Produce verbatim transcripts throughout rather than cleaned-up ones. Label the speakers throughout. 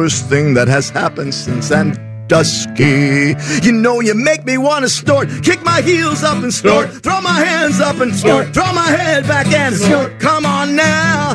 Speaker 1: worst thing that has happened since Sandusky. You know you make me want to snort, kick my heels up and snort, throw my hands up and snort, throw my head back and snort. Come on now,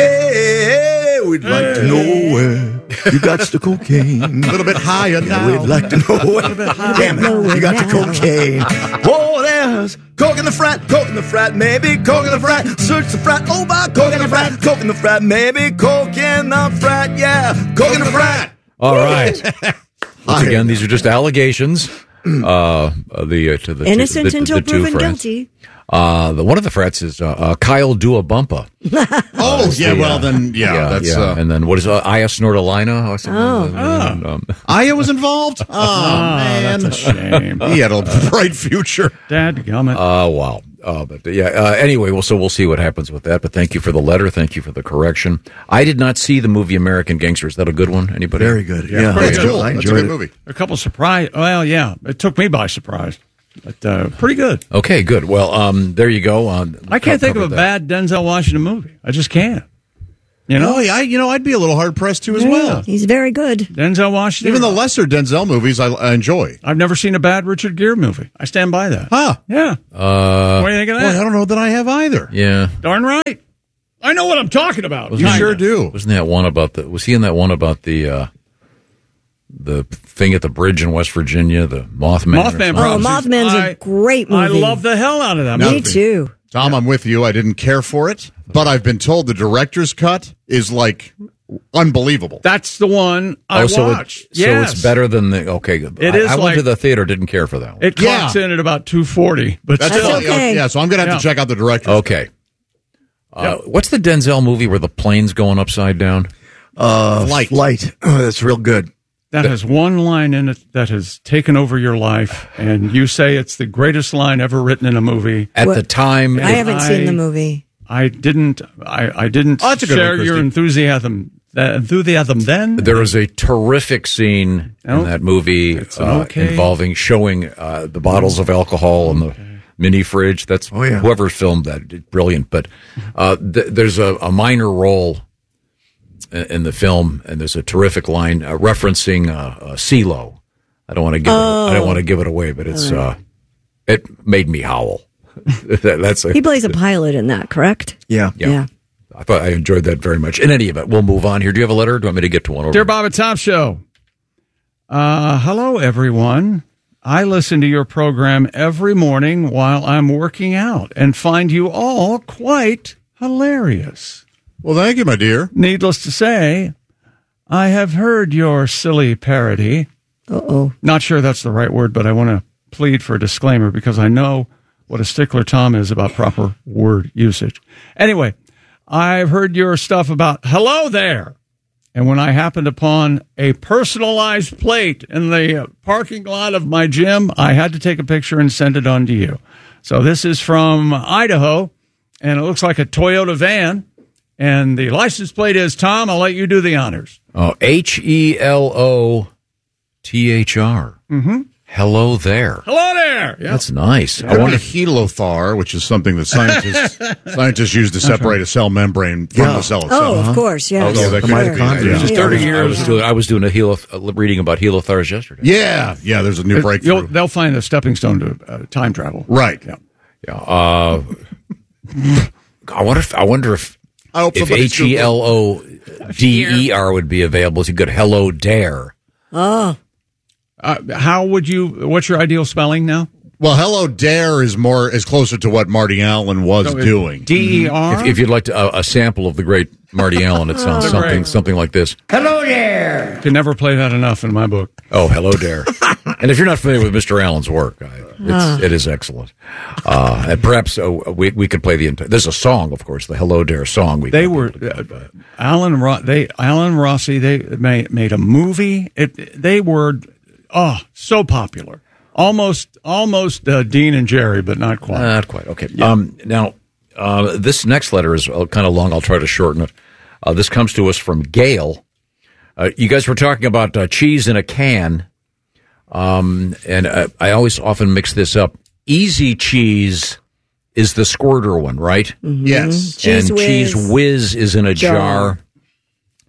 Speaker 1: hey, we'd like to know where you got the cocaine.
Speaker 2: A little bit higher now.
Speaker 1: We'd like to know where. Damn it, you got the cocaine. Oh, there's coke in the frat, coke in the frat, maybe coke in the frat. Search the frat, oh, by coke in the frat, coke in the frat, maybe coke in the frat, yeah, coke in the frat.
Speaker 3: All right. Once again, these are just allegations. Uh, the uh, to the
Speaker 4: innocent
Speaker 3: two, the,
Speaker 4: until
Speaker 3: the two
Speaker 4: proven
Speaker 3: friends.
Speaker 4: guilty.
Speaker 3: Uh, the one of the frats is uh, uh, Kyle Duabumpa.
Speaker 2: oh,
Speaker 3: uh,
Speaker 2: yeah,
Speaker 3: the,
Speaker 2: well,
Speaker 3: uh,
Speaker 2: then, yeah.
Speaker 3: yeah,
Speaker 2: that's,
Speaker 3: yeah.
Speaker 2: Uh,
Speaker 3: and then what is uh, Aya Snortalina? Or something?
Speaker 4: Oh.
Speaker 3: And, um,
Speaker 2: Aya was involved? Oh,
Speaker 5: oh
Speaker 2: man.
Speaker 5: That's a shame.
Speaker 2: He had a bright future.
Speaker 5: Dadgummit.
Speaker 3: Oh, uh, wow. Uh, but yeah, uh, anyway, well, so we'll see what happens with that. But thank you for the letter. Thank you for the correction. I did not see the movie American Gangster. Is that a good one? Anybody?
Speaker 1: Very good.
Speaker 5: Yeah,
Speaker 1: Yeah,
Speaker 5: pretty
Speaker 1: that's
Speaker 5: good.
Speaker 1: cool. I
Speaker 2: That's a
Speaker 1: enjoyed
Speaker 2: good
Speaker 1: it.
Speaker 2: movie.
Speaker 5: A couple surprise. Well, yeah, it took me by surprise, but uh, pretty good.
Speaker 3: Okay, good. Well, um, there you go. Uh,
Speaker 5: I can't think of a
Speaker 3: that.
Speaker 5: bad Denzel Washington movie. I just can't. You know,
Speaker 2: Oh, yeah, I, you know, I'd be a little hard pressed too as
Speaker 4: Yeah,
Speaker 2: well.
Speaker 4: he's very good.
Speaker 5: Denzel Washington.
Speaker 2: Even the lesser Denzel movies, I, I enjoy.
Speaker 5: I've never seen a bad Richard Gere movie. I stand by that.
Speaker 2: Huh?
Speaker 5: Yeah.
Speaker 3: Uh,
Speaker 5: What do you think of
Speaker 2: Boy, I
Speaker 5: that?
Speaker 2: don't know that I have either.
Speaker 3: yeah.
Speaker 5: Darn right. I know what I'm talking about.
Speaker 2: You
Speaker 5: Kinda.
Speaker 2: sure do.
Speaker 3: Wasn't that one about the? Was he in that one about the uh, the thing at the bridge in West Virginia? The Mothman. or
Speaker 5: Mothman.
Speaker 3: something?
Speaker 4: Oh,
Speaker 5: Prophecies.
Speaker 4: Mothman's
Speaker 5: I-
Speaker 4: a great movie.
Speaker 5: I love the hell out of that
Speaker 4: Me
Speaker 5: movie.
Speaker 4: too.
Speaker 2: Tom, I'm with you. I didn't care for it, but I've been told the director's cut is like unbelievable.
Speaker 5: That's the one I
Speaker 3: oh, so
Speaker 5: watched.
Speaker 3: It, so
Speaker 5: yes.
Speaker 3: it's better than the. Okay,
Speaker 5: It
Speaker 3: I,
Speaker 5: is
Speaker 3: I went
Speaker 5: like-
Speaker 3: to the theater. Didn't care for that one.
Speaker 5: It
Speaker 2: Yeah.
Speaker 5: clocks in at about two forty, but
Speaker 2: That's
Speaker 5: still.
Speaker 2: all-
Speaker 4: okay.
Speaker 2: Yeah, so I'm going to have
Speaker 5: Yeah.
Speaker 2: to check out the director's
Speaker 3: Okay. Uh,
Speaker 5: Yep.
Speaker 3: What's the Denzel movie where the plane's going upside down?
Speaker 1: Uh,
Speaker 2: Flight.
Speaker 1: Flight. Oh, that's real good.
Speaker 5: That has one line in it that has taken over your life, and you say it's the greatest line ever written in a movie.
Speaker 3: At
Speaker 4: What-
Speaker 3: the time,
Speaker 4: I
Speaker 3: it-
Speaker 4: haven't
Speaker 5: I-
Speaker 4: seen the movie.
Speaker 5: I didn't. I, I didn't
Speaker 2: Oh, that's a good
Speaker 5: share
Speaker 2: one,
Speaker 5: your
Speaker 2: Christy.
Speaker 5: enthusiasm. That enthusiasm then.
Speaker 3: there was a terrific scene
Speaker 5: Oh,
Speaker 3: in that movie
Speaker 5: it's an
Speaker 3: uh,
Speaker 5: okay.
Speaker 3: involving showing uh, the bottles of alcohol in the mini fridge. That's
Speaker 1: Oh, yeah.
Speaker 3: whoever filmed that, did brilliant. But uh, th- there's a, a minor role in, in the film, and there's a terrific line uh, referencing uh, uh, CeeLo. I don't want to give
Speaker 4: Oh.
Speaker 3: it, I don't want to give it away, but it's uh, it made me howl. That- That's a,
Speaker 4: He plays a pilot in that, correct?
Speaker 1: Yeah.
Speaker 3: yeah. I thought I enjoyed that very much. In any event, we'll move on here. Do you have a letter? Or do you want me to get to one? Over
Speaker 5: Dear Bob and Tom Show. Uh, hello, everyone. I listen to your program every morning while I'm working out and find you all quite hilarious.
Speaker 2: Well, thank you, my dear.
Speaker 5: Needless to say, I have heard your silly parody.
Speaker 4: Uh-oh.
Speaker 5: Not sure that's the right word, but I want to plead for a disclaimer because I know what a stickler Tom is about proper word usage. Anyway, I've heard your stuff about hello there. And when I happened upon a personalized plate in the parking lot of my gym, I had to take a picture and send it on to you. So this is from Idaho, and it looks like a Toyota van. And the license plate is Tom. I'll let you do the honors.
Speaker 3: Oh, H E L O T H R.
Speaker 5: Mm-hmm.
Speaker 3: Hello there.
Speaker 5: Hello there. Yeah.
Speaker 3: That's nice. I
Speaker 2: Could
Speaker 3: wonder.
Speaker 2: be helothar, which is something that scientists scientists use to separate a cell membrane from
Speaker 1: Yeah.
Speaker 2: the cell
Speaker 4: Oh,
Speaker 2: itself.
Speaker 4: of course, yes.
Speaker 2: Oh, that
Speaker 1: The
Speaker 2: could be,
Speaker 1: mitochondria.
Speaker 2: yeah.
Speaker 3: Just
Speaker 4: Yeah.
Speaker 3: thirty years. I was doing, I was doing a helo, uh, reading about helothars yesterday.
Speaker 2: Yeah, yeah. There's a new
Speaker 5: You'll-
Speaker 2: breakthrough.
Speaker 5: they'll find a stepping stone to uh, time travel.
Speaker 2: Right.
Speaker 5: Yeah.
Speaker 3: Yeah. Uh, I wonder if I wonder if
Speaker 2: I hope
Speaker 3: if
Speaker 2: somebody's
Speaker 3: H E L O D E R would be available. It's a good Hello Dare.
Speaker 4: Oh,
Speaker 5: Uh, how would you? What's your ideal spelling now?
Speaker 2: Well, Hello Dare is more is closer to what Marty Allen was
Speaker 5: So it-
Speaker 2: doing.
Speaker 5: D E R.
Speaker 3: If, if you'd like to, uh, a sample of the great Marty Allen, it sounds
Speaker 5: Oh,
Speaker 3: something
Speaker 5: great.
Speaker 3: something like this.
Speaker 5: Can never play that enough in my book.
Speaker 3: Oh, Hello Dare. And if you're not familiar with Mister Allen's work, I, it's, it is excellent. Uh, and perhaps uh, we we could play the entire. There's a song, of course, the Hello Dare song. We
Speaker 5: They were uh, Alan. Ro- they Alan Rossi. They made made a movie. It. They were oh so popular. Almost almost uh, Dean and Jerry, but not quite.
Speaker 3: Not quite. Okay. Um, now, uh, this next letter is uh, kind of long. I'll try to shorten it. Uh, this comes to us from Gail. Uh, you guys were talking about uh, cheese in a can. Um, and uh, I always often mix this up. Easy cheese is the squirter one, right?
Speaker 2: Yes.
Speaker 4: Cheese
Speaker 3: and
Speaker 4: Whiz.
Speaker 3: Cheese Whiz is in a jar.
Speaker 4: Jar.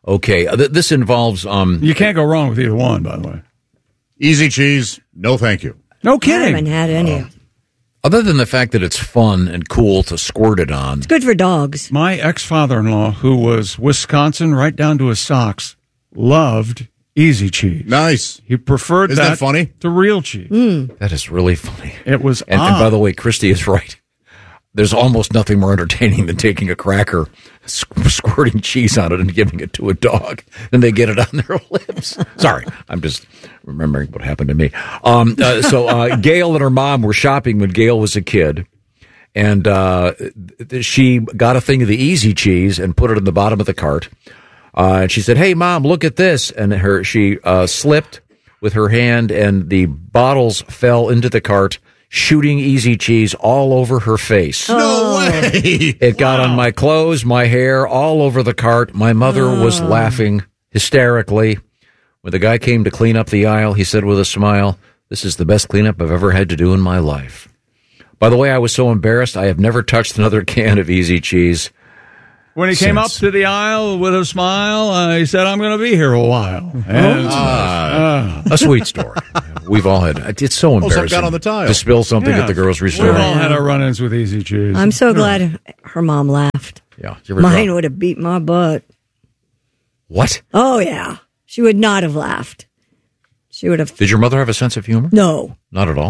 Speaker 3: Okay, uh, th- this involves um.
Speaker 5: You can't go wrong with either one, by the way.
Speaker 2: Easy cheese, no thank you.
Speaker 5: No
Speaker 4: I
Speaker 5: kidding.
Speaker 4: haven't had any.
Speaker 3: Oh. Other than the fact that it's fun and cool to squirt it on.
Speaker 4: It's good for dogs.
Speaker 5: My ex-father-in-law, who was Wisconsin right down to his socks, loved easy cheese.
Speaker 2: Nice.
Speaker 5: He preferred
Speaker 2: Isn't
Speaker 5: that,
Speaker 2: that funny?
Speaker 5: to real cheese.
Speaker 3: That is really funny.
Speaker 5: It was
Speaker 3: And,
Speaker 5: odd.
Speaker 3: and by the way, Christy is right. There's almost nothing more entertaining than taking a cracker, squ- squirting cheese on it, and giving it to a dog, and they get it on their lips. Sorry, I'm just remembering what happened to me. Um, uh, so uh, Gail and her mom were shopping when Gail was a kid, and uh, th- she got a thing of the easy cheese and put it in the bottom of the cart. Uh, and she said, "Hey, Mom, look at this!" And her she uh, slipped with her hand, and the bottles fell into the cart, shooting easy cheese all over her face.
Speaker 2: No way.
Speaker 3: It got on my clothes, my hair, all over the cart. My mother was laughing hysterically. When the guy came to clean up the aisle, he said with a smile, "This is the best cleanup I've ever had to do in my life." By the way, I was so embarrassed, I have never touched another can of easy cheese.
Speaker 5: When he came up
Speaker 3: Since-
Speaker 5: to the aisle with a smile, uh, he said, "I'm going to be here a while." And uh,
Speaker 3: A sweet story. We've all had. It's so
Speaker 2: some
Speaker 3: embarrassing
Speaker 2: got on the tile.
Speaker 3: to spill something
Speaker 5: yeah,
Speaker 3: at the grocery
Speaker 5: we've
Speaker 3: store.
Speaker 5: all had our run-ins with easy cheese.
Speaker 4: I'm so glad her mom laughed.
Speaker 3: Yeah, you ever
Speaker 4: Mine
Speaker 3: drop-
Speaker 4: would have beat my butt.
Speaker 3: What?
Speaker 4: Oh, yeah. She would not have laughed. She would have.
Speaker 3: Did your mother have a sense of humor?
Speaker 4: No,
Speaker 3: Not at all.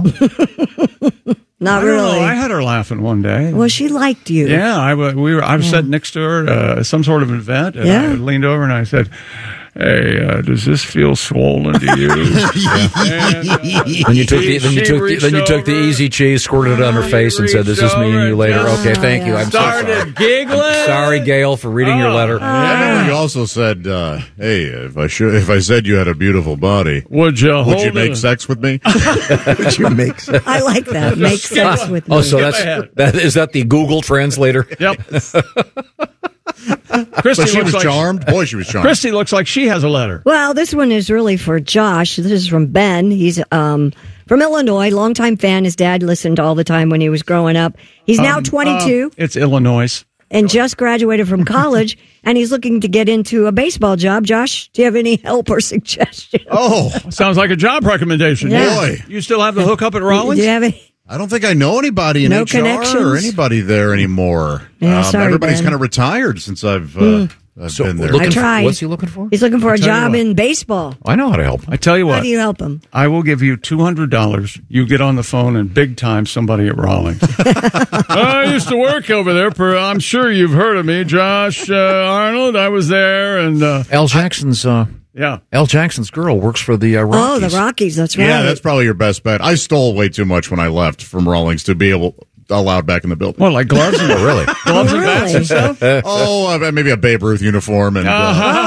Speaker 4: not
Speaker 5: I don't
Speaker 4: really.
Speaker 5: know. I had her laughing one day.
Speaker 4: Well, she liked you.
Speaker 5: Yeah, I, wa- we were, I was sitting next to her at uh, some sort of event, and
Speaker 4: Yeah.
Speaker 5: I leaned over and I said, "Hey, uh, does this feel swollen to you?" And, uh,
Speaker 3: Then you took the then you
Speaker 5: she
Speaker 3: took the,
Speaker 5: reached
Speaker 3: then you took the
Speaker 5: over.
Speaker 3: easy cheese, squirted it on her
Speaker 5: She
Speaker 3: face, and said, "This is
Speaker 5: reached
Speaker 3: me and
Speaker 5: over
Speaker 3: you later."
Speaker 5: and
Speaker 3: Okay, thank you. I'm so
Speaker 5: started
Speaker 3: sorry.
Speaker 5: giggling.
Speaker 3: Sorry, Gail, for reading your letter.
Speaker 2: I remember you also said, uh, "Hey, if I should, if I said you had a beautiful body,
Speaker 5: Would you hold
Speaker 2: would you make
Speaker 5: it?
Speaker 2: sex with me?"
Speaker 1: Would you make sense?
Speaker 4: I like that. Make sex with me.
Speaker 3: Oh, so
Speaker 5: Skip
Speaker 3: that's
Speaker 5: ahead.
Speaker 3: that is that the Google translator?
Speaker 5: Yep. Christy
Speaker 2: But she
Speaker 5: looks
Speaker 2: was
Speaker 5: like
Speaker 2: charmed. Boy, she was charmed.
Speaker 5: Christy looks like she has a letter.
Speaker 4: Well, this one is really for Josh. This is from Ben. He's um, from Illinois, longtime fan. His dad listened all the time when he was growing up. He's now
Speaker 5: Um,
Speaker 4: twenty-two
Speaker 5: uh, it's Illinois.
Speaker 4: and just graduated from college, and he's looking to get into a baseball job. Josh, do you have any help or suggestions?
Speaker 2: Oh,
Speaker 5: Sounds like a job recommendation.
Speaker 4: Yeah.
Speaker 2: boy.
Speaker 5: You still have the hookup at Rollins?
Speaker 4: Do you have any?
Speaker 2: I don't think I know anybody in
Speaker 4: No
Speaker 2: H R or
Speaker 4: connections?
Speaker 2: anybody there anymore.
Speaker 4: Yeah, sorry,
Speaker 2: everybody's
Speaker 4: Ben.
Speaker 2: kind of retired since I've, uh, I've
Speaker 3: So
Speaker 2: been there.
Speaker 3: looking
Speaker 4: I
Speaker 3: for-
Speaker 4: tried.
Speaker 3: what's he looking for?
Speaker 4: He's looking for a
Speaker 5: tell you
Speaker 4: job
Speaker 5: what.
Speaker 4: in baseball.
Speaker 3: I know how to help.
Speaker 5: I tell you
Speaker 4: How
Speaker 5: what,
Speaker 4: do you help him?
Speaker 5: I will give you two hundred dollars. You get on the phone and big time somebody at Rollins. I used to work over there. For, I'm sure you've heard of me, Josh uh, Arnold. I was there, and uh,
Speaker 3: Al Jackson's uh,
Speaker 5: yeah.
Speaker 3: Al Jackson's girl works for the uh,
Speaker 4: Oh,
Speaker 3: Rockies.
Speaker 4: the Rockies. That's right.
Speaker 2: Yeah, that's probably your best bet. I stole way too much when I left from Rawlings to be able allowed back in the building.
Speaker 5: What, like gloves and
Speaker 3: Oh, really?
Speaker 5: gloves and
Speaker 4: Really?
Speaker 5: bats and stuff?
Speaker 2: Oh, uh, maybe a Babe Ruth uniform and. Uh,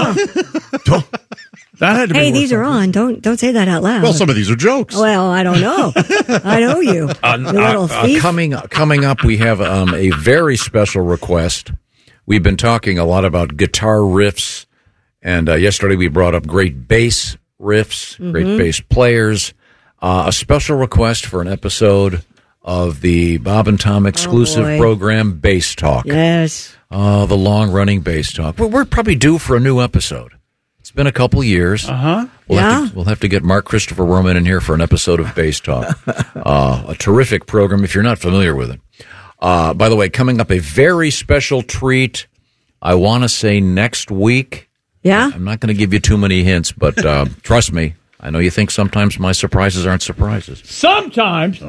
Speaker 5: Uh-huh. That had to be
Speaker 4: Hey,
Speaker 5: worth
Speaker 4: these are
Speaker 5: something.
Speaker 4: on. Don't don't say that out loud.
Speaker 2: well, some of these are jokes.
Speaker 4: Well, I don't know. I know you.
Speaker 3: Uh,
Speaker 4: you little
Speaker 3: uh, uh,
Speaker 4: thief.
Speaker 3: coming coming up, we have um, a very special request. We've been talking a lot about guitar riffs, and uh, yesterday we brought up great bass riffs, great
Speaker 4: Mm-hmm.
Speaker 3: bass players. Uh, a special request for an episode of the Bob and Tom exclusive
Speaker 4: boy.
Speaker 3: program, Bass Talk.
Speaker 4: Yes.
Speaker 3: Uh, the long running Bass Talk. We're, we're probably due for a new episode. It's been a couple years. Uh huh. We'll, have
Speaker 4: Yeah.
Speaker 3: to, we'll have to get Mark Christopher Roman in here for an episode of Bass Talk. uh, a terrific program if you're not familiar with it. Uh, by the way, coming up, a very special treat. I want to say next week.
Speaker 4: Yeah.
Speaker 3: I'm not going to give you too many hints, but uh, trust me, I know you think sometimes my surprises aren't surprises.
Speaker 5: Sometimes.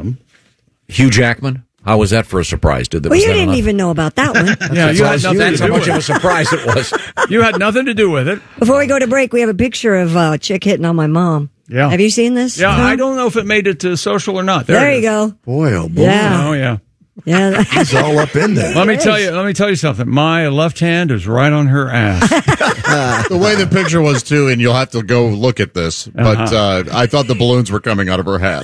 Speaker 3: Hugh Jackman, how was that for a surprise? Did that,
Speaker 4: Well,
Speaker 3: was
Speaker 4: you
Speaker 3: that
Speaker 4: didn't
Speaker 3: enough?
Speaker 4: even know about that one.
Speaker 5: Yeah, you had
Speaker 3: That's-
Speaker 5: nothing
Speaker 3: that's
Speaker 5: to
Speaker 3: how
Speaker 5: do
Speaker 3: much
Speaker 5: with
Speaker 3: of a
Speaker 5: it.
Speaker 3: surprise it was.
Speaker 5: You had nothing to do with it.
Speaker 4: Before we go to break, we have a picture of uh, a chick hitting on my mom.
Speaker 5: Yeah.
Speaker 4: Have you seen this?
Speaker 5: Yeah,
Speaker 4: Huh?
Speaker 5: I don't know if it made it to social or not. There,
Speaker 4: There
Speaker 5: it
Speaker 4: you
Speaker 5: is.
Speaker 4: go.
Speaker 1: Boy, oh boy.
Speaker 4: Yeah.
Speaker 5: Oh yeah.
Speaker 4: Yeah.
Speaker 1: He's all up in there.
Speaker 5: Let me tell you. Let me tell you something. My left hand is right on her ass.
Speaker 2: The way the picture was too, and you'll have to go look at this. But
Speaker 5: Uh-huh.
Speaker 2: uh, I thought the balloons were coming out of her hat.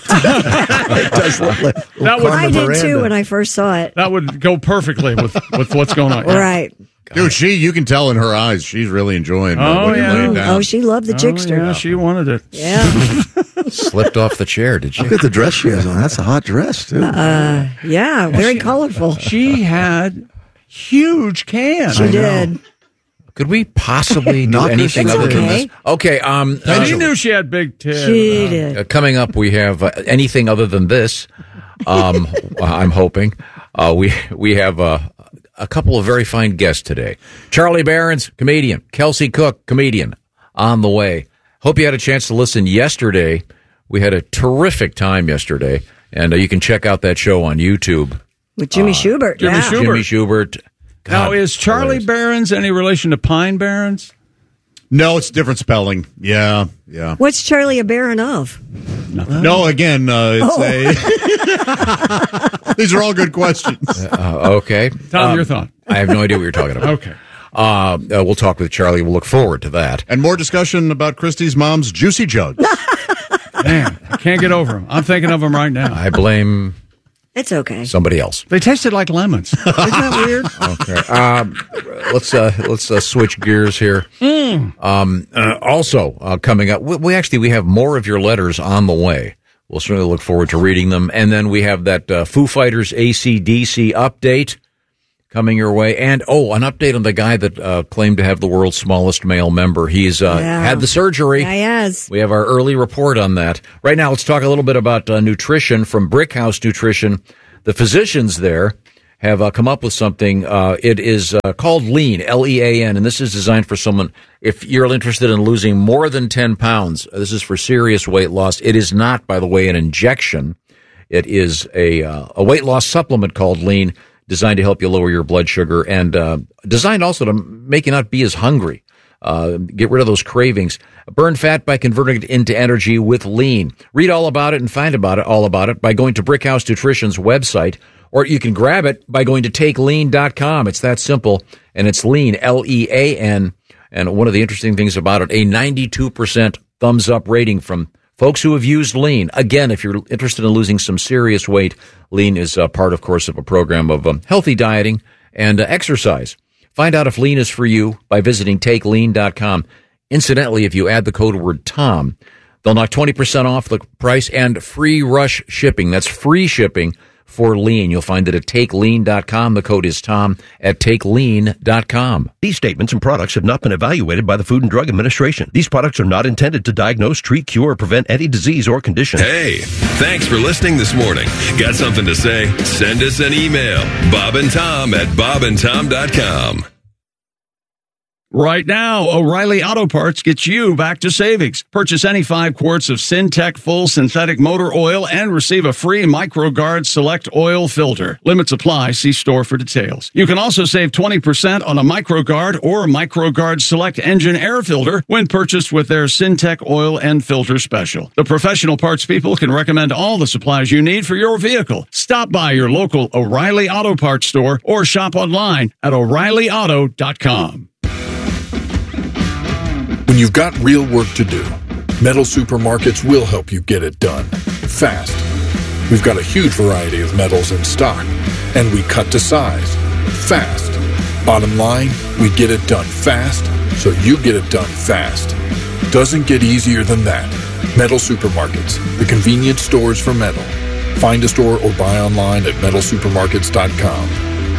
Speaker 1: It does look like
Speaker 5: That would-
Speaker 4: I
Speaker 1: Carmen
Speaker 4: did
Speaker 1: Miranda.
Speaker 4: too when I first saw it.
Speaker 5: That would go perfectly with, with what's going on.
Speaker 4: Right.
Speaker 2: Dude, she, you can tell in her eyes, she's really enjoying uh,
Speaker 5: Oh,
Speaker 2: what you're
Speaker 5: yeah.
Speaker 2: laying down.
Speaker 4: Oh, she loved the
Speaker 5: Oh,
Speaker 4: chickster.
Speaker 5: yeah, she wanted it.
Speaker 4: Yeah.
Speaker 3: Slipped off the chair, did
Speaker 1: Look
Speaker 3: you?
Speaker 1: at the dress she has on. That's a hot dress, too.
Speaker 4: Yeah. Very colorful.
Speaker 5: She had huge cans.
Speaker 4: She did.
Speaker 3: Could we possibly do
Speaker 2: Not this
Speaker 3: anything
Speaker 4: It's
Speaker 3: other than
Speaker 4: okay.
Speaker 3: this? Okay. Um,
Speaker 5: And
Speaker 3: uh,
Speaker 5: he knew she had big tits.
Speaker 4: She did.
Speaker 3: uh, coming up, we have uh, anything other than this. Um, I'm hoping uh, we we have uh, a couple of very fine guests today. Charlie Barron's comedian, Kelsey Cook comedian, on the way. Hope you had a chance to listen yesterday. We had a terrific time yesterday, and uh, you can check out that show on YouTube.
Speaker 4: With Jimmy Schubert.
Speaker 5: Jimmy
Speaker 4: yeah.
Speaker 5: Schubert.
Speaker 3: Jimmy Schubert.
Speaker 5: Now,
Speaker 3: God,
Speaker 5: is Charlie
Speaker 3: hilarious.
Speaker 5: Barron's any relation to Pine Barrens?
Speaker 2: No, it's different spelling. Yeah, yeah.
Speaker 4: What's Charlie a baron of?
Speaker 2: No, again, uh, it's a. These are all good questions.
Speaker 3: Uh, okay.
Speaker 5: Tom,
Speaker 3: Um,
Speaker 5: your thought.
Speaker 3: I have no idea what you're talking about.
Speaker 5: Okay.
Speaker 3: Uh, uh, we'll talk with Charlie. We'll look forward to that.
Speaker 2: And more discussion about Christy's mom's juicy jugs.
Speaker 5: Man, I can't get over them. I'm thinking of them right now.
Speaker 3: I blame
Speaker 4: It's okay.
Speaker 3: somebody else.
Speaker 5: They tasted like lemons. Isn't that weird?
Speaker 3: Okay. Um, let's uh, let's uh, switch gears here. Um, uh, also uh, coming up, we, we actually we have more of your letters on the way. We'll certainly look forward to reading them. And then we have that uh, Foo Fighters A C D C update coming your way. And, oh, an update on the guy that uh, claimed to have the world's smallest male member. He's uh,
Speaker 4: Yeah.
Speaker 3: had the surgery.
Speaker 4: Yeah, yes.
Speaker 3: We have our early report on that. Right now, let's talk a little bit about uh, nutrition from Brickhouse Nutrition. The physicians there have uh, come up with something. Uh, it is uh, called Lean, L E A N, and this is designed for someone, if you're interested in losing more than ten pounds, this is for serious weight loss. It is not, by the way, an injection. It is a, uh, a weight loss supplement called Lean, designed to help you lower your blood sugar and uh, designed also to make you not be as hungry. Uh, get rid of those cravings. Burn fat by converting it into energy with Lean. Read all about it and find about it all about it by going to Brickhouse Nutrition's website, or you can grab it by going to take lean dot com. It's that simple, and it's Lean, L E A N. And one of the interesting things about it, a ninety-two percent thumbs up rating from folks who have used Lean. Again, if you're interested in losing some serious weight, Lean is a part, of course, of a program of um, healthy dieting and uh, exercise. Find out if Lean is for you by visiting take lean dot com. Incidentally, if you add the code word Tom, they'll knock twenty percent off the price and free rush shipping. That's free shipping for Lean. You'll find it at take lean dot com. The code is Tom at take lean dot com.
Speaker 6: These statements and products have not been evaluated by the Food and Drug Administration. These products are not intended to diagnose, treat, cure, or prevent any disease or condition.
Speaker 7: Hey, thanks for listening this morning. Got something to say? Send us an email. Bob and Tom at bob and tom dot com.
Speaker 5: Right now, O'Reilly Auto Parts gets you back to savings. Purchase any five quarts of Syntec full synthetic motor oil and receive a free MicroGuard Select oil filter. Limits apply. See store for details. You can also save twenty percent on a MicroGuard or MicroGuard Select engine air filter when purchased with their Syntec oil and filter special. The professional parts people can recommend all the supplies you need for your vehicle. Stop by your local O'Reilly Auto Parts store or shop online at o'reilly auto dot com.
Speaker 8: When you've got real work to do, Metal Supermarkets will help you get it done fast. We've got a huge variety of metals in stock, and we cut to size fast. Bottom line, we get it done fast, so you get it done fast. Doesn't get easier than that. Metal Supermarkets, the convenience stores for metal. Find a store or buy online at metal supermarkets dot com.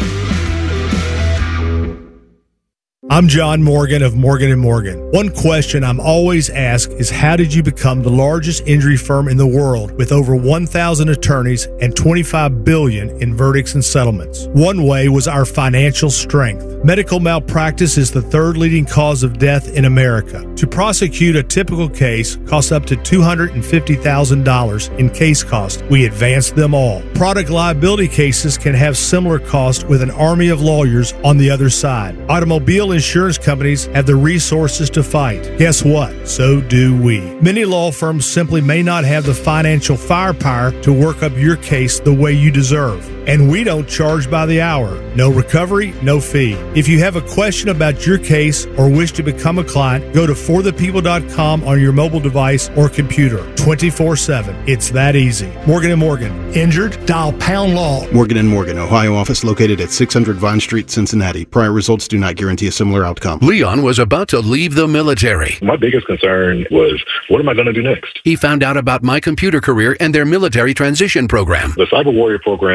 Speaker 9: I'm John Morgan of Morgan and Morgan. One question I'm always asked is, how did you become the largest injury firm in the world with over one thousand attorneys and twenty-five billion dollars in verdicts and settlements? One way was our financial strength. Medical malpractice is the third leading cause of death in America. To prosecute a typical case costs up to two hundred fifty thousand dollars in case costs. We advance them all. Product liability cases can have similar costs with an army of lawyers on the other side. Automobile insurance companies have the resources to fight. Guess what? So do we. Many law firms simply may not have the financial firepower to work up your case the way you deserve. And we don't charge by the hour. No recovery, no fee. If you have a question about your case or wish to become a client, go to for the people dot com on your mobile device or computer. twenty-four seven. It's that easy. Morgan and Morgan. Injured? Dial pound law.
Speaker 10: Morgan and Morgan, Ohio office located at six hundred Vine Street, Cincinnati. Prior results do not guarantee a similar outcome.
Speaker 7: Leon was about to leave the military.
Speaker 11: My biggest concern was, what am I going to do next?
Speaker 7: He found out about My Computer Career and their military transition program.
Speaker 11: The Cyber Warrior program takes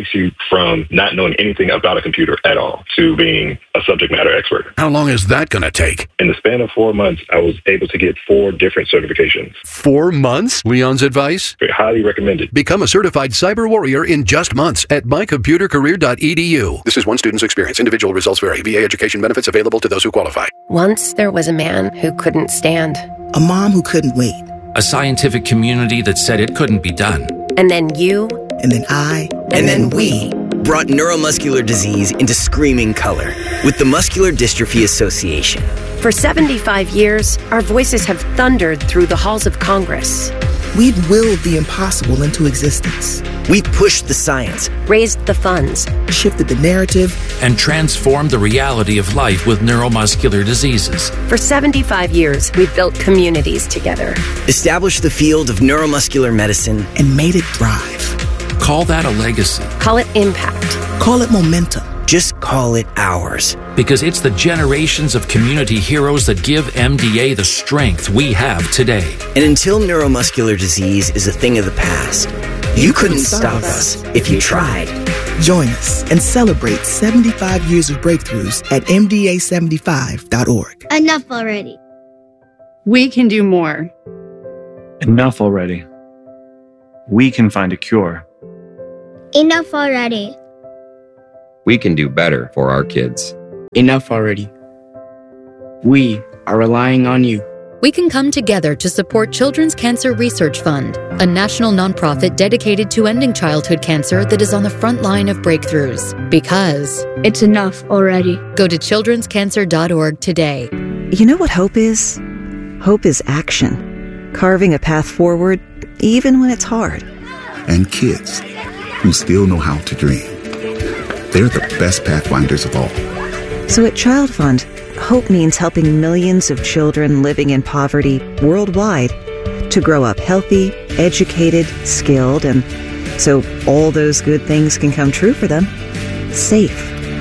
Speaker 11: takes you from not knowing anything about a computer at all to being a subject matter expert.
Speaker 12: How long is that going to take?
Speaker 11: In the span of four months, I was able to get four different certifications.
Speaker 12: Four months? Leon's advice?
Speaker 11: Highly recommended.
Speaker 12: Become a certified cyber warrior in just months at my computer career dot e d u. This is one student's experience. Individual results vary. V A education benefits available to those who qualify.
Speaker 13: Once there was a man who couldn't stand.
Speaker 14: A mom who couldn't wait.
Speaker 15: A scientific community that said it couldn't be done.
Speaker 13: And then you.
Speaker 14: And then I.
Speaker 13: And, and then, then we.
Speaker 16: Brought neuromuscular disease into screaming color with the Muscular Dystrophy Association.
Speaker 13: For seventy-five years, our voices have thundered through the halls of Congress.
Speaker 14: We've willed the impossible into existence.
Speaker 16: We've pushed the science,
Speaker 13: raised the funds,
Speaker 14: shifted the narrative,
Speaker 15: and transformed the reality of life with neuromuscular diseases.
Speaker 13: For seventy-five years, we've built communities together,
Speaker 16: established the field of neuromuscular medicine,
Speaker 14: and made it thrive.
Speaker 15: Call that a legacy.
Speaker 13: Call it impact.
Speaker 14: Call it momentum.
Speaker 16: Just call it ours.
Speaker 15: Because it's the generations of community heroes that give M D A the strength we have today.
Speaker 16: And until neuromuscular disease is a thing of the past, you, you couldn't, couldn't stop us if you tried.
Speaker 14: Join us and celebrate seventy-five years of breakthroughs at M D A seventy-five dot org.
Speaker 17: Enough already.
Speaker 18: We can do more.
Speaker 19: Enough already. We can find a cure.
Speaker 17: Enough already.
Speaker 20: We can do better for our kids.
Speaker 21: Enough already. We are relying on you.
Speaker 22: We can come together to support Children's Cancer Research Fund, a national nonprofit dedicated to ending childhood cancer that is on the front line of breakthroughs. Because
Speaker 17: it's enough already.
Speaker 22: Go to children's cancer dot org today.
Speaker 23: You know what hope is? Hope is action. Carving a path forward, even when it's hard.
Speaker 24: And kids who still know how to dream. They're the best pathfinders of all.
Speaker 23: So at Child Fund, hope means helping millions of children living in poverty worldwide to grow up healthy, educated, skilled, and so all those good things can come true for them, safe.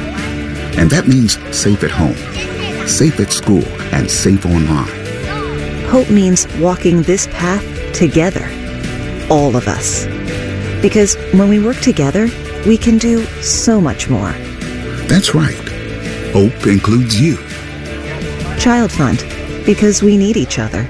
Speaker 24: And that means safe at home, safe at school, and safe online.
Speaker 23: Hope means walking this path together, all of us. Because when we work together, we can do so much more.
Speaker 24: That's right. Hope includes you.
Speaker 23: Child Fund, because we need each other.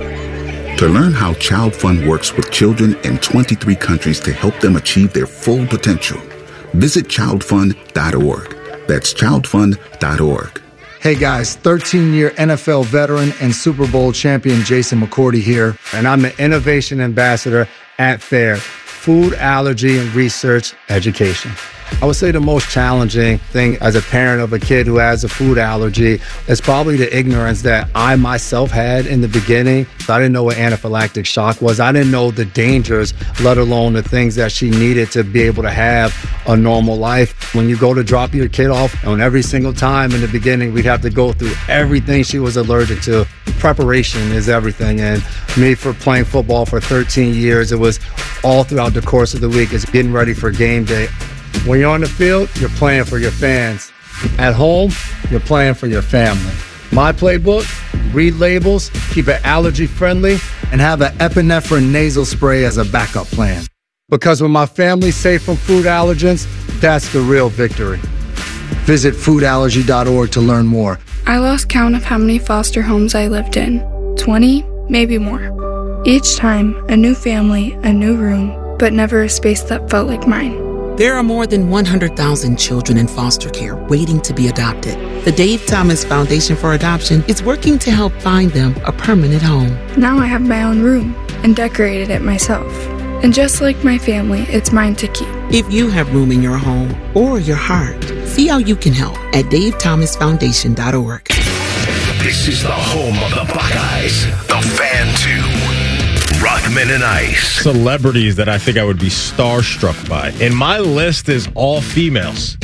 Speaker 24: To learn how Child Fund works with children in twenty-three countries to help them achieve their full potential, visit child fund dot org. That's child fund dot org.
Speaker 25: Hey guys, thirteen-year N F L veteran and Super Bowl champion Jason McCourty here, and I'm the Innovation Ambassador at FAIR, Food Allergy and Research Education. I would say the most challenging thing as a parent of a kid who has a food allergy is probably the ignorance that I myself had in the beginning. I didn't know what anaphylactic shock was. I didn't know the dangers, let alone the things that she needed to be able to have a normal life. When you go to drop your kid off, and every single time in the beginning, we'd have to go through everything she was allergic to. Preparation is everything. And me, for playing football for thirteen years, it was all throughout the course of the week. It's getting ready for game day. When you're on the field, you're playing for your fans. At home, you're playing for your family. My playbook, read labels, keep it allergy friendly, and have an epinephrine nasal spray as a backup plan. Because when my family's safe from food allergens, that's the real victory. Visit food allergy dot org to learn more.
Speaker 26: I lost count of how many foster homes I lived in. twenty, maybe more. Each time, a new family, a new room, but never a space that felt like mine.
Speaker 27: There are more than one hundred thousand children in foster care waiting to be adopted. The Dave Thomas Foundation for Adoption is working to help find them a permanent home.
Speaker 26: Now I have my own room and decorated it myself. And just like my family, it's mine to keep.
Speaker 27: If you have room in your home or your heart, see how you can help at dave thomas foundation dot org.
Speaker 12: This is the home of the Buckeyes, the Fan two. Rockman and Ice.
Speaker 28: Celebrities that I think I would be starstruck by. And my list is all females.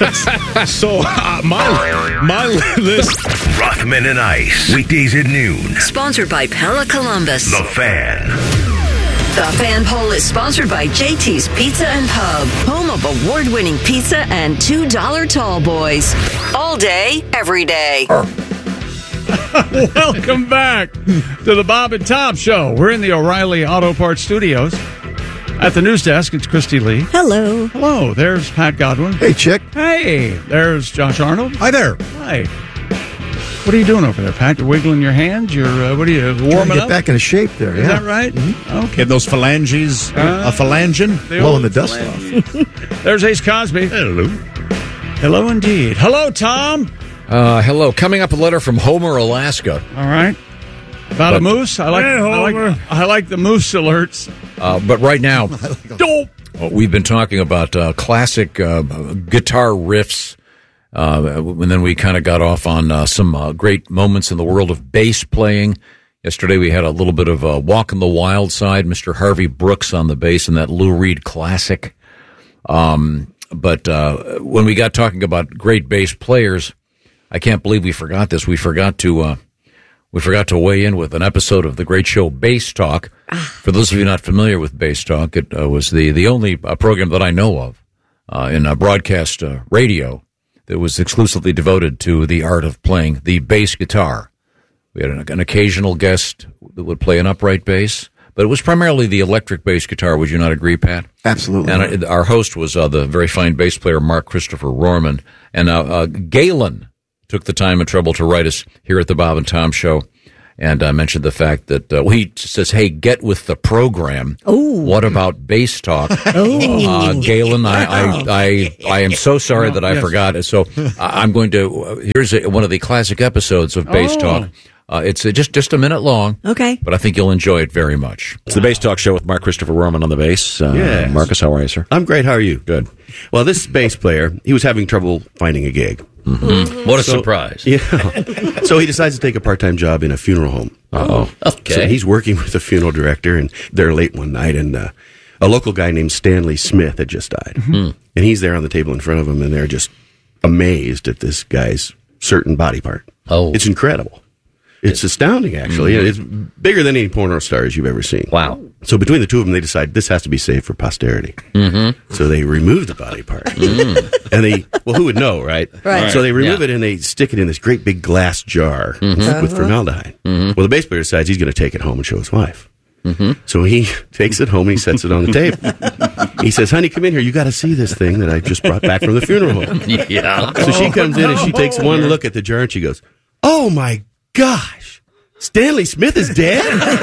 Speaker 28: so uh, my my list.
Speaker 12: Rockman and Ice. Weekdays at noon.
Speaker 29: Sponsored by Pella Columbus.
Speaker 12: The Fan.
Speaker 29: The Fan Poll is sponsored by J T's Pizza and Pub, home of award-winning pizza and two dollar tall boys. All day, every day.
Speaker 5: Welcome back to the Bob and Tom Show. We're in the O'Reilly Auto Parts Studios. At the news desk, it's Christy Lee.
Speaker 1: Hello.
Speaker 5: Hello. There's Pat Godwin.
Speaker 2: Hey, Chick.
Speaker 5: Hey. There's Josh Arnold.
Speaker 2: Hi there.
Speaker 5: Hi. What are you doing over there, Pat? You're wiggling your hands? You're, uh, what are you, warming
Speaker 2: Trying to get
Speaker 5: up?
Speaker 2: back into shape there,
Speaker 5: Is
Speaker 2: yeah.
Speaker 5: that right?
Speaker 2: Mm-hmm.
Speaker 5: Okay.
Speaker 3: Get those phalanges, uh, a phalangin,
Speaker 2: blowing the dust off.
Speaker 5: There's Ace Cosby.
Speaker 3: Hello.
Speaker 5: Hello, indeed. Hello, Tom.
Speaker 4: Uh, hello. Coming up, a letter from Homer, Alaska.
Speaker 5: All right. About
Speaker 4: But-
Speaker 5: a moose? I like,
Speaker 4: Hey,
Speaker 5: I
Speaker 4: Homer.
Speaker 5: like I like the moose alerts.
Speaker 4: Uh, but right now,
Speaker 5: Dope.
Speaker 4: uh, we've been talking about uh, classic uh, guitar riffs, uh, and then we kind of got off on uh, some uh, great moments in the world of bass playing. Yesterday we had a little bit of a Walk on the Wild Side, Mister Harvey Brooks on the bass, and that Lou Reed classic. Um, but uh, when we got talking about great bass players, I can't believe we forgot this. We forgot to uh, we forgot to weigh in with an episode of the great show Bass Talk. For those of you not familiar with Bass Talk, it uh, was the the only uh, program that I know of uh, in uh, broadcast uh, radio that was exclusively devoted to the art of playing the bass guitar. We had an, an occasional guest that would play an upright bass, but it was primarily the electric bass guitar. Would you not agree, Pat?
Speaker 2: Absolutely.
Speaker 4: And our, our host was uh, the very fine bass player Mark Christopher Rorman. And uh, uh, Galen took the time and trouble to write us here at the Bob and Tom Show. And I uh, mentioned the fact that uh, well, he says, hey, get with the program.
Speaker 1: Oh.
Speaker 4: What about Bass Talk?
Speaker 1: Oh.
Speaker 4: Uh, Galen, I, I, I, I am so sorry that I
Speaker 5: Yes.
Speaker 4: forgot it. So uh, I'm going to, uh, here's a, one of the classic episodes of Bass
Speaker 5: Oh.
Speaker 4: Talk. Uh, it's uh, just, just a minute long.
Speaker 1: Okay.
Speaker 4: But I think you'll enjoy it very much.
Speaker 6: It's the Bass Talk Show with Mark Christopher Rorman on the bass. Uh,
Speaker 7: Yes.
Speaker 6: Marcus, how are you, sir?
Speaker 7: I'm great. How are you?
Speaker 6: Good.
Speaker 7: Well, this bass player, he was having trouble finding a gig.
Speaker 4: Mm-hmm. What a
Speaker 7: So-
Speaker 4: surprise.
Speaker 7: Yeah. So he decides to take a part-time job in a funeral home.
Speaker 4: Uh-oh. Okay.
Speaker 7: So he's working with the funeral director, and they're late one night, and uh, a local guy named Stanley Smith had just died.
Speaker 4: Mm-hmm.
Speaker 7: And he's there on the table in front of him, and they're just amazed at this guy's certain body part.
Speaker 4: Oh.
Speaker 7: It's incredible. It's astounding, actually.
Speaker 4: Mhm.
Speaker 7: It's bigger than any porno stars you've ever seen.
Speaker 4: Wow.
Speaker 7: So between the two of them, they decide this has to be saved for posterity.
Speaker 4: Mm-hmm.
Speaker 7: So they remove the body part. And they, well, who would know, right?
Speaker 1: Right.
Speaker 7: So they remove
Speaker 4: Yeah.
Speaker 7: it and they stick it in this great big glass jar
Speaker 4: Mhm.
Speaker 7: with
Speaker 1: Uh-huh.
Speaker 7: formaldehyde.
Speaker 4: Mhm.
Speaker 7: Well, the bass player decides he's going to take it home and show his wife.
Speaker 4: Mm-hmm.
Speaker 7: So he takes it home and he sets it on the table. He says, honey, come in here. You got to see this thing that I just brought back from the funeral home.
Speaker 4: Yeah.
Speaker 7: So she comes in and she takes one look at the jar and she goes, oh my gosh, Stanley Smith is dead?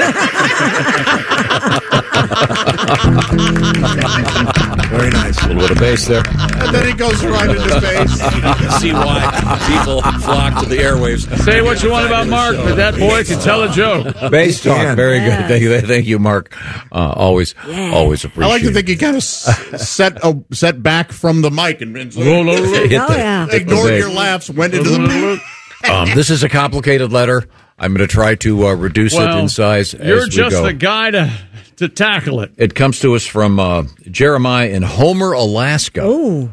Speaker 6: Very nice.
Speaker 4: A little bit of bass there.
Speaker 3: And then he goes right into bass.
Speaker 4: You can see why people flock to the airwaves.
Speaker 5: Say what you want about Mark, but that boy can tell a joke.
Speaker 4: Bass Talk.
Speaker 2: can.
Speaker 4: Very
Speaker 1: Yeah.
Speaker 4: good. Thank you, thank you Mark. Uh, always,
Speaker 1: Yeah.
Speaker 4: always
Speaker 3: I
Speaker 4: appreciate
Speaker 3: like to
Speaker 4: it.
Speaker 3: think he kind of s- set uh, set back from the mic and, and
Speaker 4: Hit
Speaker 1: Oh,
Speaker 4: the-
Speaker 1: yeah.
Speaker 4: hit the
Speaker 3: ignored
Speaker 4: bass.
Speaker 3: your laughs, went into the.
Speaker 4: Um, this is a complicated letter. I'm going to try to uh, reduce
Speaker 5: Well,
Speaker 4: it in size
Speaker 5: You're
Speaker 4: as we
Speaker 5: just
Speaker 4: go.
Speaker 5: the guy to, to tackle it.
Speaker 4: It comes to us from uh, Jeremiah in Homer, Alaska.
Speaker 1: Oh.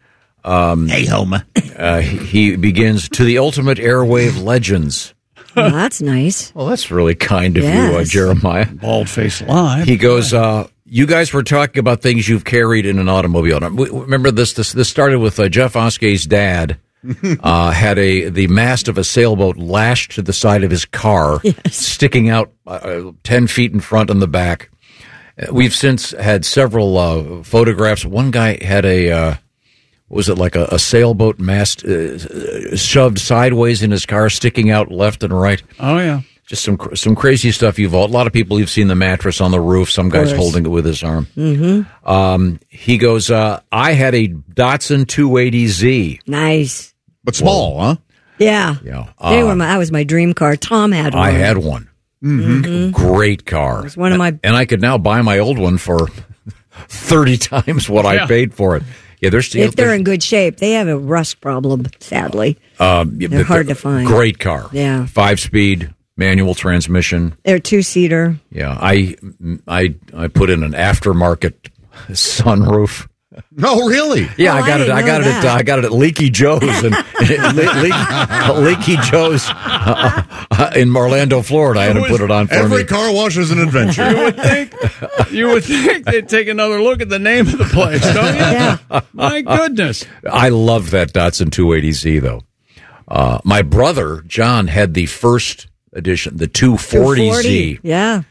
Speaker 4: Um,
Speaker 3: Hey, Homer.
Speaker 4: uh, he he begins, to the ultimate airwave legends.
Speaker 1: Well, that's nice.
Speaker 4: Well, that's really kind of you, uh,
Speaker 1: Yes.
Speaker 4: Jeremiah.
Speaker 5: Bald face live.
Speaker 4: He goes, uh, you guys were talking about things you've carried in an automobile. Now, w- Remember this, this, this started with uh, Jeff Oskey's dad. uh, had a the mast of a sailboat lashed to the side of his car,
Speaker 1: Yes.
Speaker 4: sticking out uh, ten feet in front and the back. Uh, We've since had several uh, photographs. One guy had a uh, what was it like a, a sailboat mast uh, shoved sideways in his car, sticking out left and right.
Speaker 5: Oh, yeah.
Speaker 4: Just some cr- some crazy stuff. You've all, a lot of people. You've seen the mattress on the roof. Some guy's
Speaker 1: course.
Speaker 4: holding it with his arm.
Speaker 1: Mm-hmm.
Speaker 4: Um, he goes, uh, I had a Datsun two eighty Z.
Speaker 1: Nice.
Speaker 3: But small, huh?
Speaker 1: Yeah.
Speaker 4: Yeah.
Speaker 1: They
Speaker 4: Uh,
Speaker 1: were my, that was my dream car. Tom had one.
Speaker 4: I had one.
Speaker 1: Mm-hmm.
Speaker 4: Great car.
Speaker 1: It was one of my.
Speaker 4: And I could now buy my old one for thirty times what
Speaker 5: Yeah.
Speaker 4: I paid for it. Yeah, there's
Speaker 1: If they're in good shape, they have a rust problem. Sadly,
Speaker 4: um, yeah,
Speaker 1: they're
Speaker 4: but
Speaker 1: hard to find.
Speaker 4: Great car.
Speaker 1: Yeah.
Speaker 4: Five speed manual transmission.
Speaker 1: they're two seater.
Speaker 4: Yeah. I I I put in an aftermarket sunroof.
Speaker 3: Oh, really?
Speaker 4: Yeah,
Speaker 1: Oh,
Speaker 4: I got
Speaker 1: I
Speaker 4: it. I
Speaker 1: didn't
Speaker 4: got
Speaker 1: know
Speaker 4: it. At,
Speaker 1: that.
Speaker 4: uh, I got it at Leaky Joe's and Le- Le- Leaky Joe's uh, uh, in Orlando, Florida. I had him put it on for
Speaker 3: Every
Speaker 4: me.
Speaker 3: car wash is an adventure.
Speaker 5: You would think you would think they'd take another look at the name of the place, don't you?
Speaker 1: Yeah.
Speaker 5: My goodness.
Speaker 4: I love that Datsun two eighty Z though. Uh, my brother John had the first edition, the two forty Z.
Speaker 1: Yeah.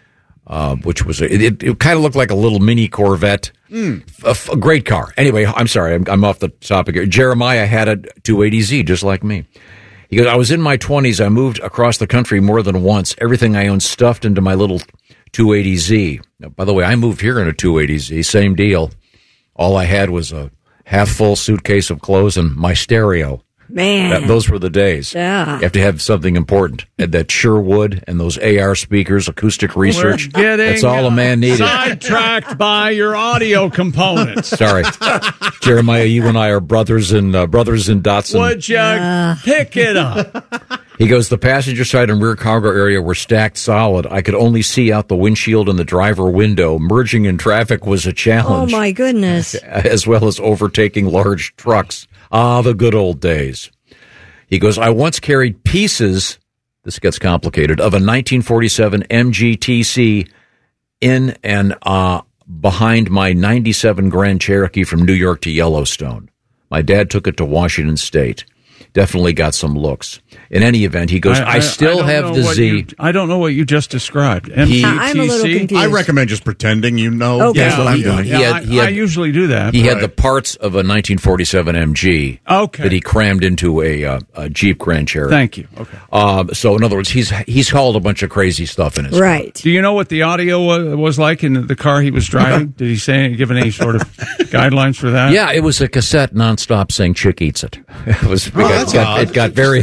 Speaker 4: uh, which was a, it, it kind of looked like a little mini Corvette.
Speaker 3: Mm.
Speaker 4: A, a great car. Anyway, I'm sorry, I'm, I'm off the topic here. Jeremiah had a two eighty Z, just like me. He goes, I was in my twenties. I moved across the country more than once. Everything I owned stuffed into my little two eighty Z. Now, by the way, I moved here in a two eighty Z. Same deal. All I had was a half-full suitcase of clothes and my stereo.
Speaker 1: Man.
Speaker 4: That, those were the days.
Speaker 1: Yeah.
Speaker 4: You have to have something important. And that Sherwood and those A R speakers, acoustic research.
Speaker 5: We're getting
Speaker 4: That's all a man needed.
Speaker 5: Sidetracked by your audio components.
Speaker 4: Sorry. Jeremiah, you and I are brothers in uh, brothers in Datsun.
Speaker 5: Would you uh. pick it up?
Speaker 4: He goes, the passenger side and rear cargo area were stacked solid. I could only see out the windshield and the driver window. Merging in traffic was a challenge.
Speaker 1: Oh, my goodness.
Speaker 4: As well as overtaking large trucks. Ah, the good old days. He goes, I once carried pieces, this gets complicated, of a nineteen forty-seven M G T C in and uh, behind my ninety-seven Grand Cherokee from New York to Yellowstone. My dad took it to Washington State. Definitely got some looks. In any event, he goes, I, I, I still
Speaker 5: I
Speaker 4: have the Z.
Speaker 5: You, I don't know what you just described. M G T C?
Speaker 1: I'm a little confused.
Speaker 3: I recommend just pretending you know.
Speaker 1: Okay.
Speaker 3: That's what I'm
Speaker 5: yeah,
Speaker 3: doing.
Speaker 5: Yeah,
Speaker 4: He had- he
Speaker 5: I,
Speaker 4: had-
Speaker 5: I usually do that.
Speaker 4: He
Speaker 5: but-
Speaker 4: had the parts of a nineteen forty-seven M G
Speaker 5: Okay.
Speaker 4: that he crammed into a, uh, a Jeep Grand Cherokee.
Speaker 5: Thank you. Okay.
Speaker 4: Um, so, in other words, he's he's hauled a bunch of crazy stuff in his
Speaker 1: Right.
Speaker 5: Do you know what the audio was, was like in the car he was driving? Did he say, give any sort of guidelines for that?
Speaker 4: Yeah, it was a cassette nonstop saying "Chick Eats It." It was. It
Speaker 3: Oh,
Speaker 4: got,
Speaker 3: that's
Speaker 4: got-
Speaker 3: odd.
Speaker 4: it got very